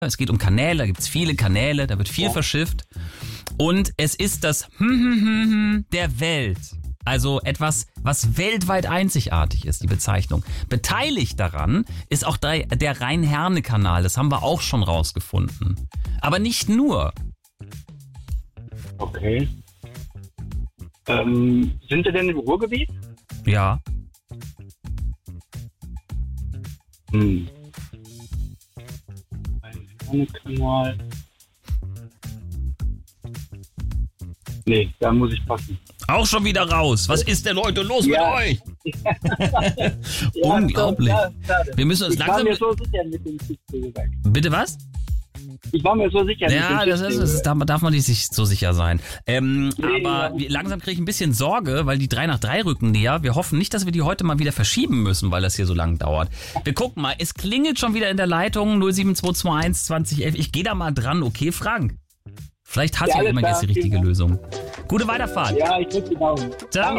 Es geht um Kanäle, da gibt's viele Kanäle, da wird viel verschifft. Und es ist das der Welt. Also etwas, was weltweit einzigartig ist, die Bezeichnung. Beteiligt daran ist auch der Rhein-Herne-Kanal. Das haben wir auch schon rausgefunden. Aber nicht nur. Okay. Sind Sie denn im Ruhrgebiet? Ja. Rhein-Herne-Kanal. Nee, da muss ich passen. Auch schon wieder raus. Was ist denn heute los mit euch? Unglaublich. Ja, Wir müssen uns langsam... Ich war mir so sicher mit dem Schiffslegewerk. Bitte was? Ich war mir so sicher Ja, mit dem das darf man nicht sich so sicher sein. Aber langsam kriege ich ein bisschen Sorge, weil die 3 nach 3 rücken näher. Wir hoffen nicht, dass wir die heute mal wieder verschieben müssen, weil das hier so lang dauert. Wir gucken mal, es klingelt schon wieder in der Leitung 07221 2011. Ich gehe da mal dran, okay, Frank? Vielleicht hat ja jemand jetzt die richtige Lösung. Gute Weiterfahrt. Ja, ich drücke die Daumen. Ciao.